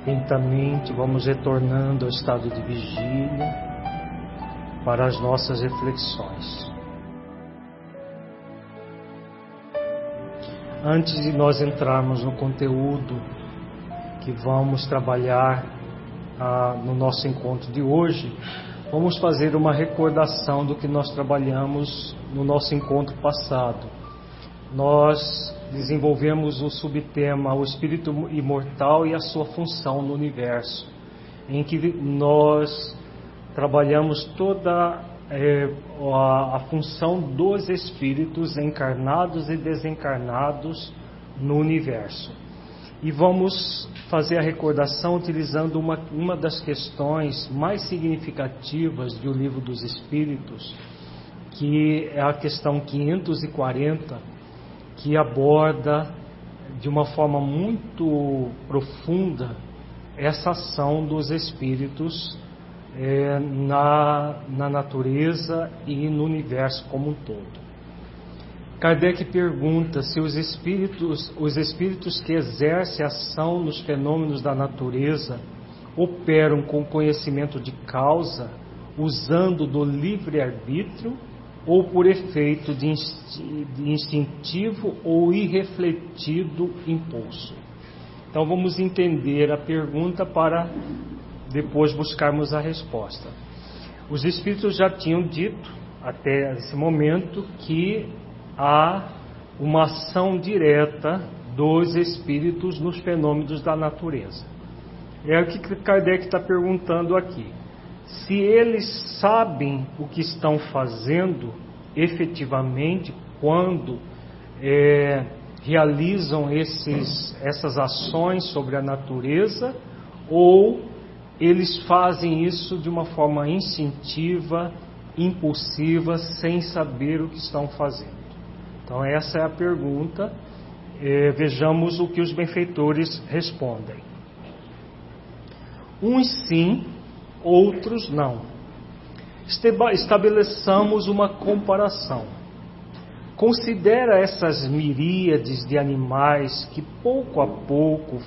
Lentamente vamos retornando ao estado de vigília para as nossas reflexões. Antes de nós entrarmos no conteúdo que vamos trabalhar no nosso encontro de hoje, vamos fazer uma recordação do que nós trabalhamos no nosso encontro passado. Nós desenvolvemos o subtema O Espírito Imortal e a Sua Função no Universo, em que nós trabalhamos toda a função dos espíritos encarnados e desencarnados no Universo. E vamos fazer a recordação utilizando uma das questões mais significativas do Livro dos Espíritos, que é a questão 540, que aborda de uma forma muito profunda essa ação dos espíritos na natureza e no universo como um todo. Kardec pergunta se os espíritos que exercem ação nos fenômenos da natureza operam com conhecimento de causa, usando do livre-arbítrio, ou por efeito de instintivo ou irrefletido impulso. Então vamos entender a pergunta para depois buscarmos a resposta. Os espíritos já tinham dito até esse momento que há uma ação direta dos espíritos nos fenômenos da natureza. É o que Kardec está perguntando aqui. Se eles sabem o que estão fazendo efetivamente quando realizam essas ações sobre a natureza, ou eles fazem isso de uma forma instintiva, impulsiva, sem saber o que estão fazendo. Então essa é a pergunta. Vejamos o que os benfeitores respondem. Uns sim, outros não. Estabeleçamos uma comparação. Considera essas miríades de animais que pouco a pouco